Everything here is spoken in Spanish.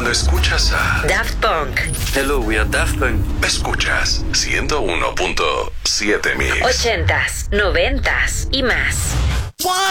cuando escuchas a Daft Punk. Hello, we are Daft Punk. Escuchas 101.7 Mix. 80s, 90s y más.